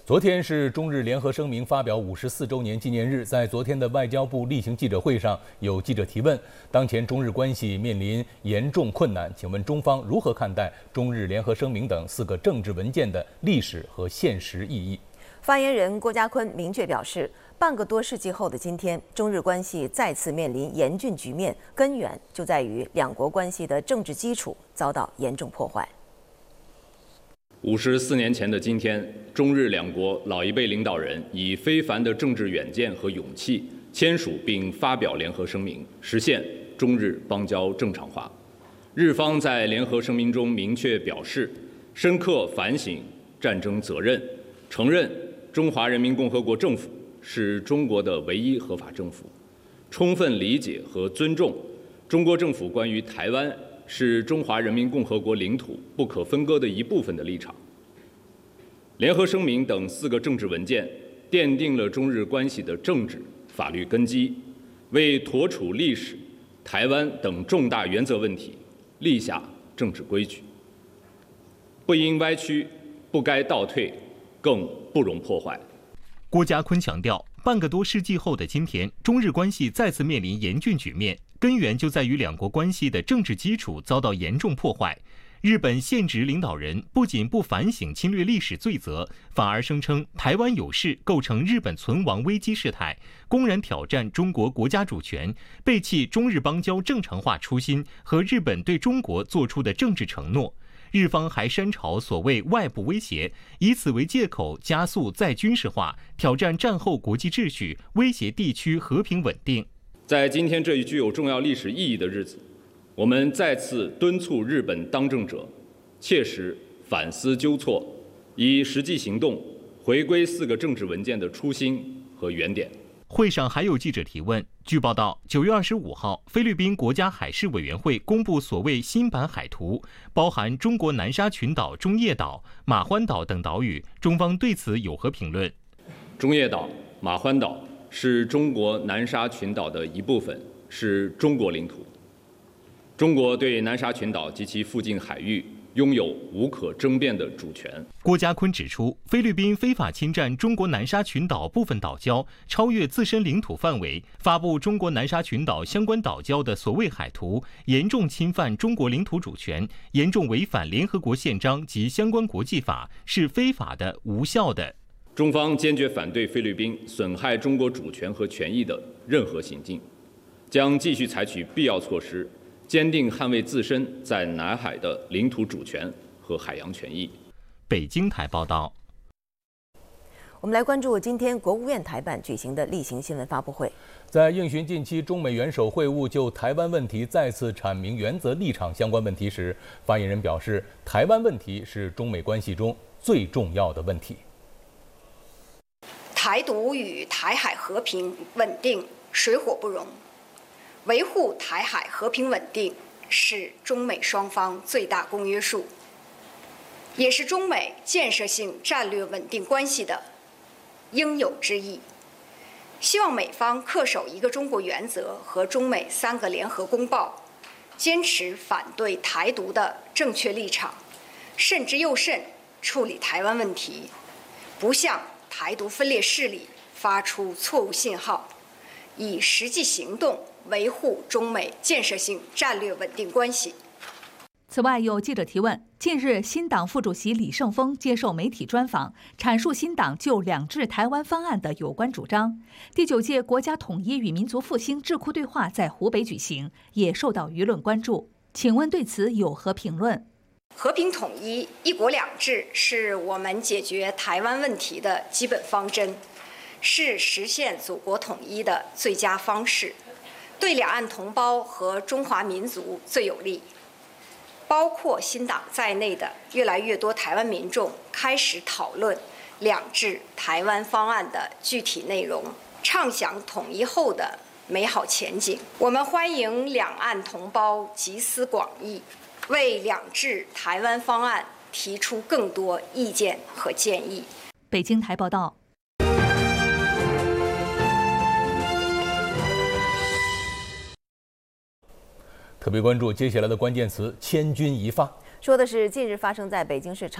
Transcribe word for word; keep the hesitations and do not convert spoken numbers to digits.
昨天是中日联合声明发表五十四周年纪念日，在昨天的外交部例行记者会上，有记者提问：当前中日关系面临严重困难，请问中方如何看待中日联合声明等四个政治文件的历史和现实意义？ 发言人郭家坤明确表示，半个多世纪后的今天，中日关系再次面临严峻局面，根源就在于两国关系的政治基础遭到严重破坏。 五十四年前的今天，中日两国老一辈领导人以非凡的政治远见和勇气，签署并发表联合声明，实现中日邦交正常化。日方在联合声明中明确表示，深刻反省战争责任，承认中华人民共和国政府是中国的唯一合法政府，充分理解和尊重中国政府关于台湾是中华人民共和国领土不可分割的一部分的立场。联合声明等四个政治文件奠定了中日关系的政治法律根基，为妥处历史、台湾等重大原则问题立下政治规矩，不应歪曲，不该倒退，更不容破坏。 郭家坤强调，半个多世纪后的今天，中日关系再次面临严峻局面，根源就在于两国关系的政治基础遭到严重破坏。日本现职领导人不仅不反省侵略历史罪责，反而声称台湾有事构成日本存亡危机事态，公然挑战中国国家主权，背弃中日邦交正常化初心和日本对中国做出的政治承诺。日方还煽潮所谓外部威胁，以此为借口加速再军事化，挑战战后国际秩序，威胁地区和平稳定。 在今天这一具有重要历史意义的日子，我们再次敦促日本当政者切实反思纠错，以实际行动回归四个政治文件的初心和原点。 会上还有记者提问。据报道，九月二十五号，菲律宾国家海事委员会公布所谓新版海图，包含中国南沙群岛、中业岛、马欢岛等岛屿。中方对此有何评论？ 中业岛、马欢岛是中国南沙群岛的一部分，是中国领土。中国对南沙群岛及其附近海域拥有无可争辩的主权。 郭家坤指出，菲律宾非法侵占中国南沙群岛部分岛礁，超越自身领土范围，发布中国南沙群岛相关岛礁的所谓海图，严重侵犯中国领土主权，严重违反联合国宪章及相关国际法，是非法的、无效的。 中方坚决反对菲律宾损害中国主权和权益的任何行径，将继续采取必要措施，坚定捍卫自身在南海的领土主权和海洋权益。 北京台报道。 我们来关注今天国务院台办举行的例行新闻发布会。 在应询近期中美元首会晤就台湾问题再次阐明原则立场相关问题时，发言人表示，台湾问题是中美关系中最重要的问题。 台独与台海和平稳定水火不容，维护台海和平稳定是中美双方最大公约数，也是中美建设性战略稳定关系的应有之义。希望美方恪守一个中国原则和中美三个联合公报，坚持反对台独的正确立场，慎之又慎处理台湾问题，不向台独分裂势力发出错误信号，以实际行动维护中美建设性战略稳定关系。 此外，有记者提问：近日，新党副主席李胜峰接受媒体专访，阐述新党就两制台湾方案的有关主张。第九届国家统一与民族复兴智库对话在湖北举行，也受到舆论关注。请问对此有何评论？ 和平统一、一国两制是我们解决台湾问题的基本方针，是实现祖国统一的最佳方式，对两岸同胞和中华民族最有利。包括新党在内的越来越多台湾民众开始讨论两制台湾方案的具体内容，畅想统一后的美好前景。我们欢迎两岸同胞集思广益，为两制台湾方案提出更多意见和建议。 北京台报道。 特别关注接下来的关键词：千钧一发。 说的是近日发生在北京市朝